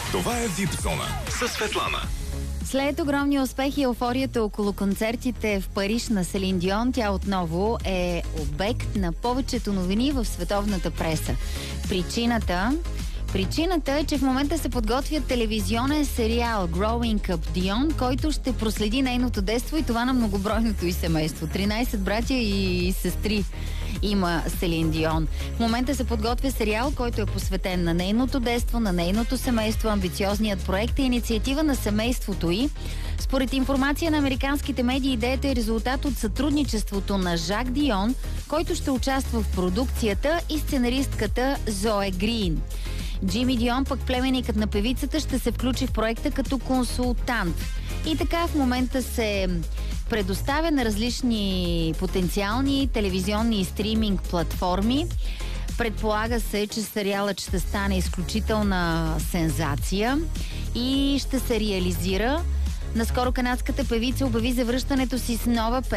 Това е VIP Зона със Светлана. След огромния успех и еуфорията около концертите в Париж на Селин Дион, тя отново е обект на повечето новини в световната преса. Причината е, че в момента се подготвя телевизионен сериал Growing Up Dion, който ще проследи нейното детство и това на многобройното й семейство. 13 братя и сестри има Селин Дион. В момента се подготвя сериал, който е посветен на нейното детство, на нейното семейство. Амбициозният проект е инициатива на семейството й. Според информация на американските медии, идеята е резултат от сътрудничеството на Жак Дион, който ще участва в продукцията, и сценаристката Зое Грин. Джими Дион, пък племенникът на певицата, ще се включи в проекта като консултант. И така в момента се предоставя на различни потенциални телевизионни и стриминг платформи. Предполага се, че сериалът ще стане изключителна сензация и ще се реализира. Наскоро канадската певица обяви завръщането си с нова